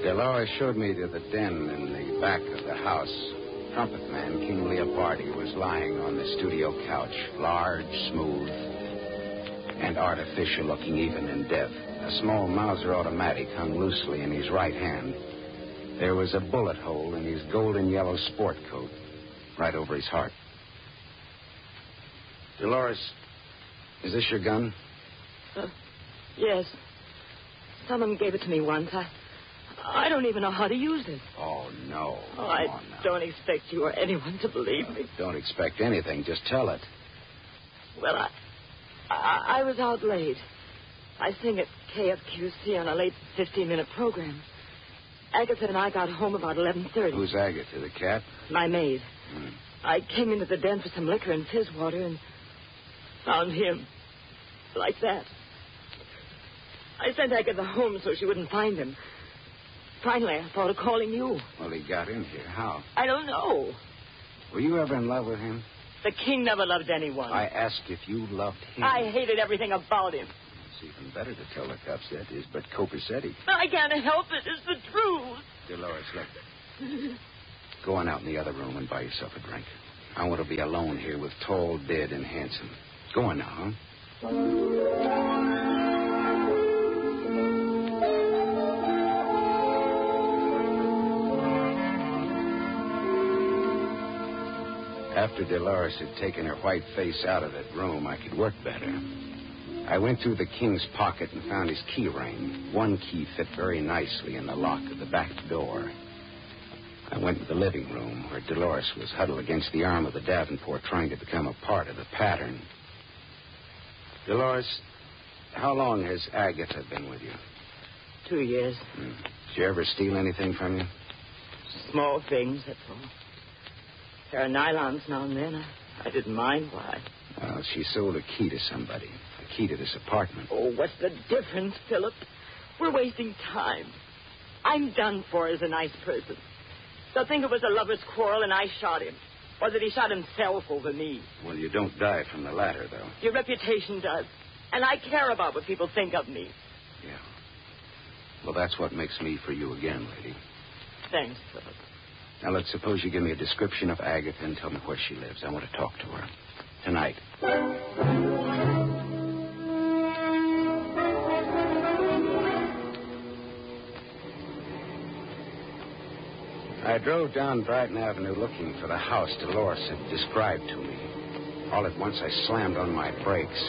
Dolores showed me to the den in the back of the house. Trumpet man King Leopardi was lying on the studio couch, large, smooth, and artificial looking even in death. A small Mauser automatic hung loosely in his right hand. There was a bullet hole in his golden yellow sport coat, right over his heart. Dolores, is this your gun? Yes. Someone gave it to me once. I don't even know how to use it. Oh, no. Oh, I don't expect you or anyone to believe me. Don't expect anything. Just tell it. Well, I was out late. I sing at KFQC on a late 15-minute program. Agatha and I got home about 11:30. Who's Agatha, the cat? My maid. I came into the den for some liquor and fizz water and found him. Like that. I sent Agatha home so she wouldn't find him. Finally, I thought of calling you. Well, he got in here. How? I don't know. Were you ever in love with him? The king never loved anyone. I asked if you loved him. I hated everything about him. It's even better to tell the cops that is, but copacetic. I can't help it. It's the truth. Dolores, look. Go on out in the other room and buy yourself a drink. I want to be alone here with tall, dead, and handsome. Go on now, huh? After Dolores had taken her white face out of that room, I could work better. I went through the king's pocket and found his key ring. One key fit very nicely in the lock of the back door. I went to the living room where Dolores was huddled against the arm of the Davenport trying to become a part of the pattern. Dolores, how long has Agatha been with you? 2 years. Did she ever steal anything from you? Small things, that's all. There are nylons now and then. I didn't mind why. Well, she sold a key to somebody. A key to this apartment. Oh, what's the difference, Philip? We're wasting time. I'm done for as a nice person. They'll think it was a lover's quarrel and I shot him. Or that he shot himself over me. Well, you don't die from the latter, though. Your reputation does. And I care about what people think of me. Yeah. Well, that's what makes me for you again, lady. Thanks, Philip. Now, let's suppose you give me a description of Agatha and tell me where she lives. I want to talk to her. Tonight. I drove down Brighton Avenue looking for the house Dolores had described to me. All at once, I slammed on my brakes.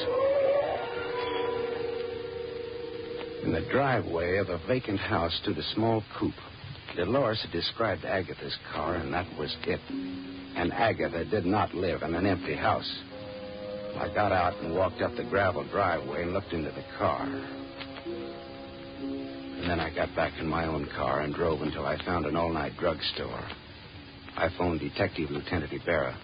In the driveway of a vacant house stood a small coupe. Dolores had described Agatha's car, and that was it. And Agatha did not live in an empty house. I got out and walked up the gravel driveway and looked into the car. And then I got back in my own car and drove until I found an all-night drugstore. I phoned Detective Lieutenant Ibarra.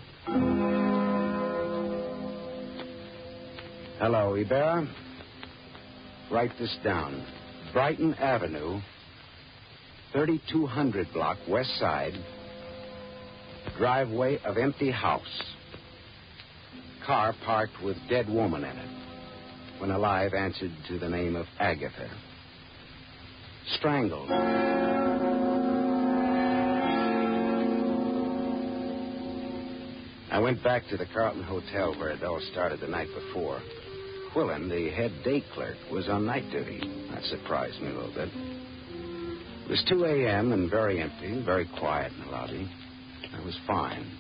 Hello, Ibarra. Write this down. Brighton Avenue, 3200 block, west side, driveway of empty house. Car parked with dead woman in it. When alive, answered to the name of Agatha. Strangled. I went back to the Carlton Hotel where it all started the night before. Quillen, the head day clerk, was on night duty. That surprised me a little bit. It was 2 a.m. and very empty, very quiet in the lobby. I was fine.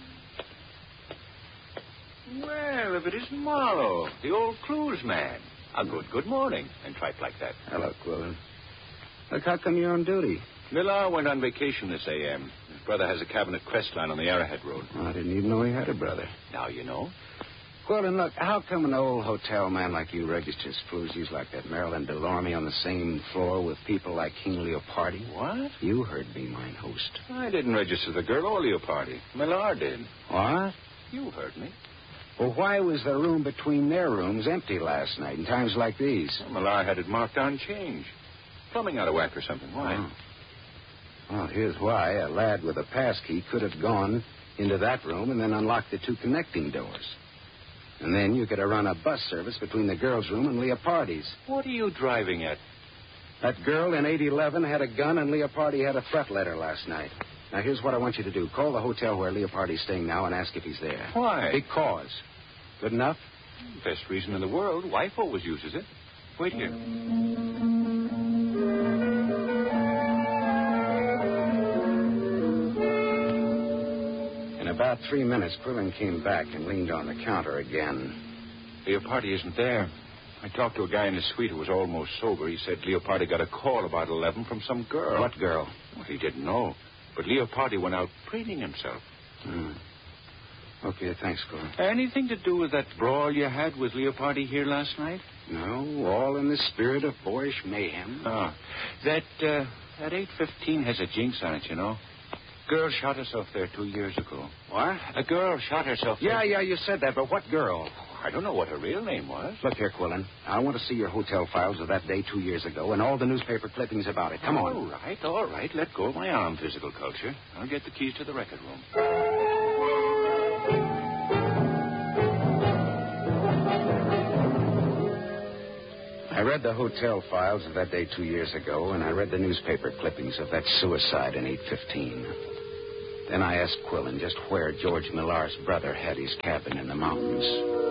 Well, if it isn't Marlowe, the old cruise man. Good morning, and tripe like that. Hello, Quillen. Look, how come you're on duty? Millar went on vacation this a.m. His brother has a cabin at Crestline on the Arrowhead Road. Oh, I didn't even know he had a brother. Now you know. Quillen, look, how come an old hotel man like you registers floozies like that Marilyn Delorme on the same floor with people like King Leopardi? What? You heard me, mine host. I didn't register the girl or Leopardi. Millar did. What? You heard me. Well, why was the room between their rooms empty last night in times like these? Well, Millar had it marked on change. Plumbing out of whack or something. Why? Oh. Well, here's why. A lad with a pass key could have gone into that room and then unlocked the two connecting doors. And then you could have run a bus service between the girls' room and Leopardi's. What are you driving at? That girl in 811 had a gun, and Leopardi had a threat letter last night. Now, here's what I want you to do. Call the hotel where Leopardi's staying now and ask if he's there. Why? Because. Good enough? Best reason in the world. Wife always uses it. Wait here. In about 3 minutes, Quillen came back and leaned on the counter again. Leopardi isn't there. I talked to a guy in his suite who was almost sober. He said Leopardi got a call about 11 from some girl. What girl? Well, he didn't know. But Leopardi went out preening himself. Okay, thanks, Quillen. Anything to do with that brawl you had with Leopardi here last night? No, all in the spirit of boyish mayhem. Oh. That 815 has a jinx on it, you know. Girl shot herself there 2 years ago. What? A girl shot herself there. Yeah, you said that, but what girl? I don't know what her real name was. Look here, Quillen. I want to see your hotel files of that day 2 years ago and all the newspaper clippings about it. Come on. All right. Let go of my arm physical culture. I'll get the keys to the record room. I read the hotel files of that day 2 years ago, and I read the newspaper clippings of that suicide in 815. Then I asked Quillen just where George Millar's brother had his cabin in the mountains.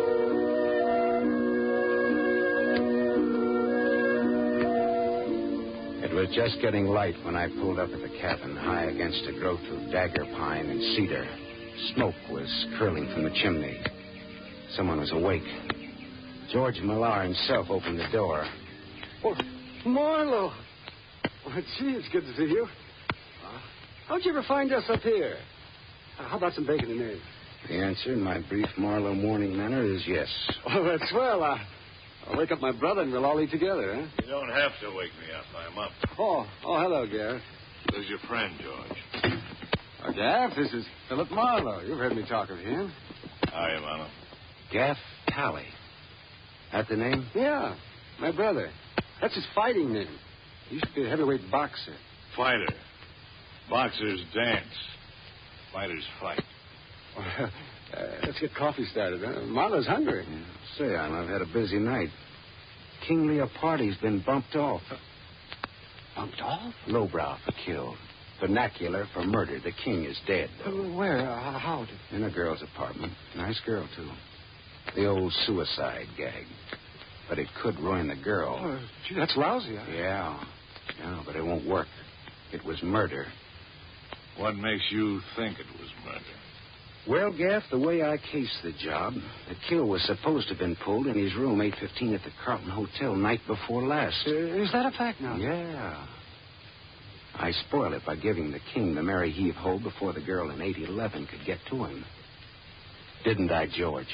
It was just getting light when I pulled up at the cabin, high against a growth of dagger pine and cedar. Smoke was curling from the chimney. Someone was awake. George Millar himself opened the door. Oh, Marlowe. Well, gee, it's good to see you. How'd you ever find us up here? How about some bacon and eggs? The answer in my brief Marlowe morning manner is yes. Oh, that's swell. I'll wake up my brother and we'll all eat together, huh? You don't have to wake me up. I'm up. Oh, hello, Gareth. This is your friend, George. Gaff, this is Philip Marlowe. You've heard me talk of him. Hi, Marlowe. Gaff Talley. That the name? Yeah, my brother. That's his fighting name. He used to be a heavyweight boxer. Fighter. Boxers dance. Fighters fight. Let's get coffee started, huh? Marlowe's hungry. Yeah. Say, I've had a busy night. King Leopardi's been bumped off. Bumped off? Lowbrow for killed. Vernacular for murder. The king is dead. Where? How? In a girl's apartment. Nice girl, too. The old suicide gag. But it could ruin the girl. Oh, gee, that's lousy. Yeah, but it won't work. It was murder. What makes you think it was murder? Well, Gaff, the way I cased the job, the kill was supposed to have been pulled in his room 815 at the Carlton Hotel night before last. Is that a fact now? Yeah. I spoiled it by giving the king the merry heave-ho before the girl in 811 could get to him. Didn't I, George?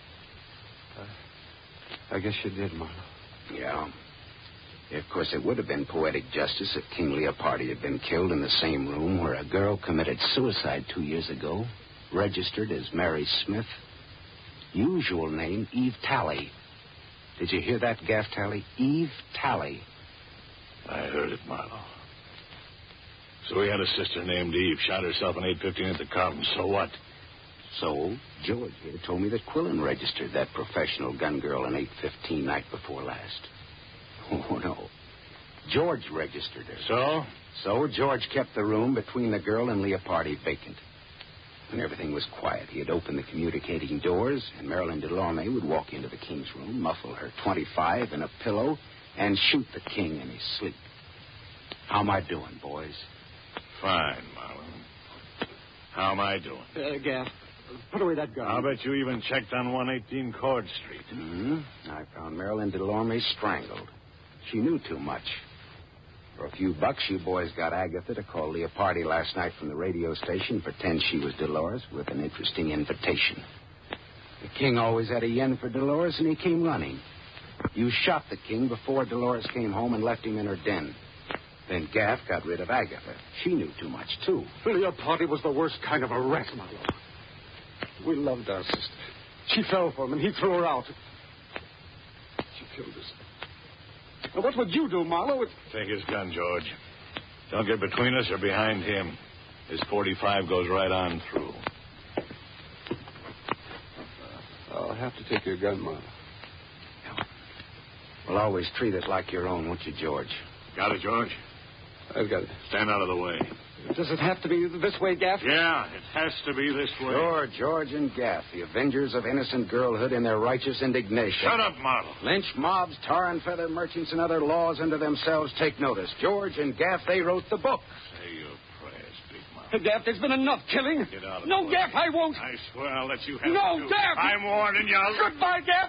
I guess you did, Marlowe. Yeah. Of course, it would have been poetic justice if King Leopardi had been killed in the same room where a girl committed suicide 2 years ago, registered as Mary Smith. Usual name, Eve Talley. Did you hear that, Gaff Talley? Eve Talley. I heard it, Marlowe. So he had a sister named Eve, shot herself in 815 at the Carlton. So what? So, George here told me that Quillen registered that professional gun girl in 815 night before last. Oh, no. George registered her. So George kept the room between the girl and Leopardi vacant. When everything was quiet, he had opened the communicating doors, and Marilyn Delorme would walk into the king's room, muffle her .25 in a pillow, and shoot the king in his sleep. How am I doing, boys? Fine, Marlowe. How am I doing? Gaff, put away that gun. I'll bet you even checked on 118 Cord Street. Mm-hmm. I found Marilyn Delorme strangled. She knew too much. For a few bucks, you boys got Agatha to call Leopardi last night from the radio station, pretend she was Dolores, with an interesting invitation. The king always had a yen for Dolores, and he came running. You shot the king before Dolores came home and left him in her den. Then Gaff got rid of Agatha. She knew too much, too. Leopardi was the worst kind of a rat, Marlowe. We loved our sister. She fell for him, and he threw her out. She killed us. Now, what would you do, Marlowe? Take his gun, George. Don't get between us or behind him. His .45 goes right on through. I'll have to take your gun, Marlowe. Well, always treat it like your own, won't you, George? Got it, George? I've got it. Stand out of the way. Does it have to be this way, Gaff? Yeah, it has to be this way. Sure, George and Gaff, the avengers of innocent girlhood in their righteous indignation. Shut up, Marlowe. Lynch mobs, tar and feather merchants, and other laws unto themselves take notice. George and Gaff, they wrote the book. Say your prayers, Big Mouth. Gaff, there's been enough killing. Get out of No, the way. Gaff, I won't. I swear I'll let you have No, it, too. Gaff! I'm warning you. Goodbye, Gaff.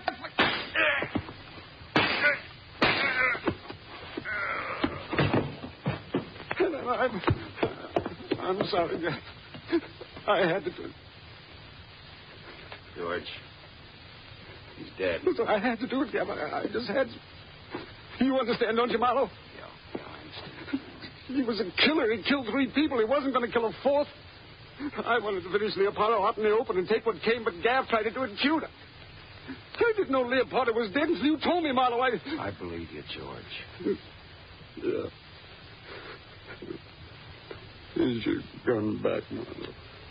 I'm sorry, Gaff. I had to do it. George, he's dead. I had to do it, Gaff. I just had to. You understand, don't you, Marlowe? Yeah, I understand. He was a killer. He killed 3 people. He wasn't going to kill a 4th. I wanted to finish Leopardo out in the open and take what came, but Gaff tried to do it cute. I didn't know Leopardo was dead until you told me, Marlowe. I believe you, George. Yeah. Here's your gun back, Marlowe.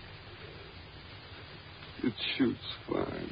It shoots fine.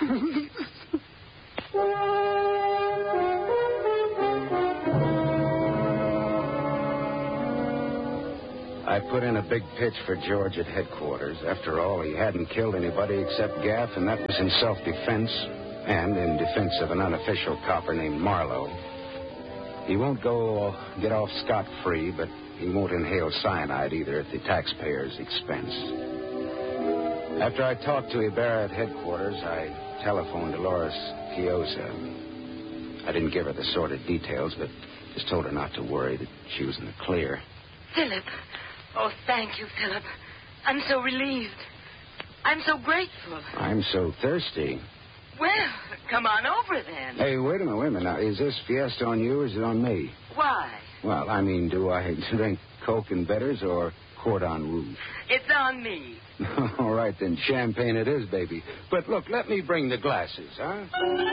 I put in a big pitch for George at headquarters. After all, he hadn't killed anybody except Gaff, and that was in self-defense and in defense of an unofficial copper named Marlowe. He won't get off scot-free, but he won't inhale cyanide either at the taxpayer's expense. After I talked to Ibarra at headquarters, I telephoned Dolores Chiozza. I didn't give her the sordid details, but just told her not to worry, that she was in the clear. Philip. Oh, thank you, Philip. I'm so relieved. I'm so grateful. I'm so thirsty. Well, come on over then. Hey, wait a minute. Now, is this fiesta on you or is it on me? Why? Well, I mean, do I drink Coke and bitters or Cordon Rouge? It's on me. All right, then champagne it is, baby. But look, let me bring the glasses, huh?